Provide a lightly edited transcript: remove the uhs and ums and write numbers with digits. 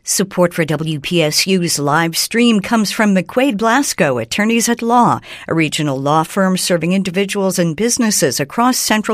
Support for WPSU's live stream comes from McQuaid Blasco, Attorneys at Law, a regional law firm serving individuals and businesses across Central